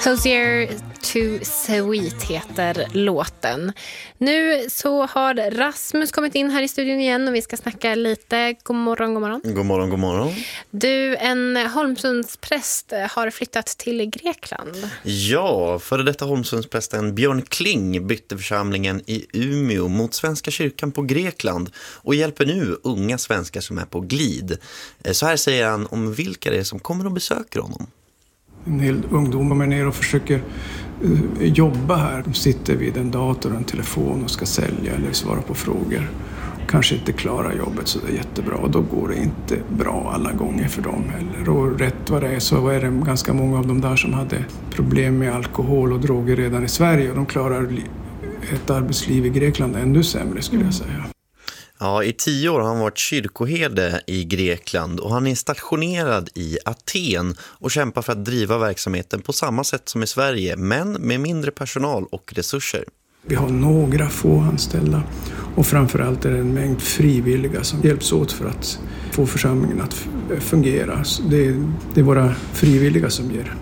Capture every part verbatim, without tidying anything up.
Hosier to Sweet heter låten. Nu så har Rasmus kommit in här i studion igen och vi ska snacka lite. God morgon, god morgon. God morgon, god morgon. Du, en Holmsundspräst har flyttat till Grekland. Ja, före detta Holmsundsprästen Björn Kling bytte församlingen i Umeå mot Svenska kyrkan på Grekland och hjälper nu unga svenskar som är på glid. Så här säger han om vilka det är som kommer och besöker honom. En del ungdomar är ner och försöker uh, jobba här. De sitter vid en dator och en telefon och ska sälja eller svara på frågor. Kanske inte klarar jobbet så det är jättebra. Och då går det inte bra alla gånger för dem heller. Och rätt vad det är så är det ganska många av dem där som hade problem med alkohol och droger redan i Sverige. Och de klarar ett arbetsliv i Grekland ännu sämre skulle jag säga. Ja, i tio år har han varit kyrkoherde i Grekland och han är stationerad i Aten och kämpar för att driva verksamheten på samma sätt som i Sverige, men med mindre personal och resurser. Vi har några få anställda och framförallt är det en mängd frivilliga som hjälps åt för att få församlingen att fungera. Det är, det är våra frivilliga som ger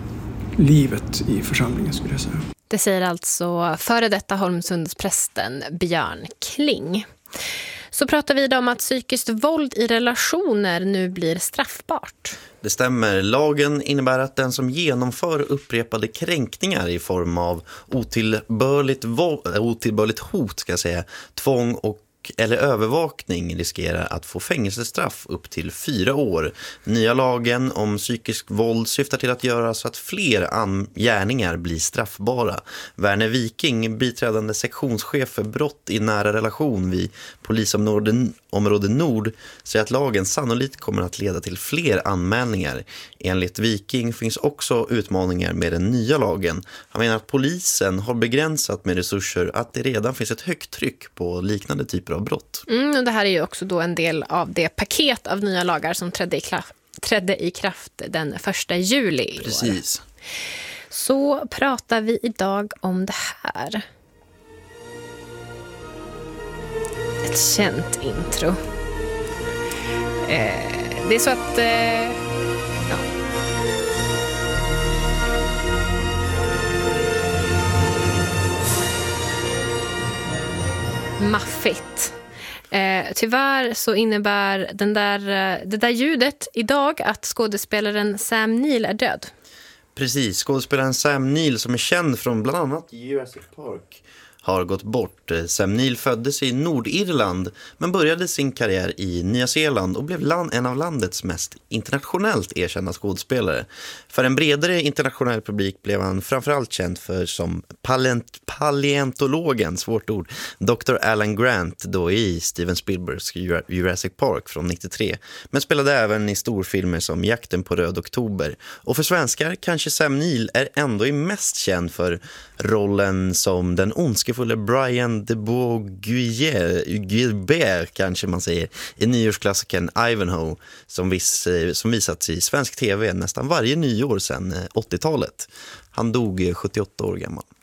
livet i församlingen skulle jag säga. Det säger alltså före detta Holmsundsprästen Björn Kling. Så pratar vi om att psykiskt våld i relationer nu blir straffbart. Det stämmer. Lagen innebär att den som genomför upprepade kränkningar i form av otillbörligt, våld, otillbörligt hot, ska jag säga, tvång och eller övervakning riskerar att få fängelsestraff upp till fyra år. Nya lagen om psykisk våld syftar till att göra så att fler gärningar blir straffbara. Werner Viking, biträdande sektionschef för brott i nära relation vid polisområde område Nord, säger att lagen sannolikt kommer att leda till fler anmälningar. Enligt Viking finns också utmaningar med den nya lagen. Han menar att polisen har begränsat med resurser att det redan finns ett högt tryck på liknande typer av brott. Mm, och det här är ju också då en del av det paket av nya lagar som trädde i, kraft, trädde i kraft den första juli i år. Precis. Så pratar vi idag om det här. Ett känt intro. Eh, det är så att... Eh, ja. Maffigt. Eh, tyvärr så innebär den där, det där ljudet idag att skådespelaren Sam Neill är död. Precis, skådespelaren Sam Neill som är känd från bland annat Jurassic Park har gått bort. Sam Neill föddes i Nordirland men började sin karriär i Nya Zeeland och blev land, en av landets mest internationellt erkända skådespelare. För en bredare internationell publik blev han framförallt känd för som palent, paleontologen, svårt ord, doktor Alan Grant då i Steven Spielbergs Jurassic Park från nittiotre. Men spelade även i storfilmer som Jakten på röd oktober. Och för svenskar kanske Sam Neill är ändå mest känd för rollen som den ondskefulla Brian de Bois-Guilbert, kanske man säger, i nyårsklassikern Ivanhoe som, vis, som visats i svensk tv nästan varje nyår sedan åttiotalet. Han dog sjuttioåtta år gammal.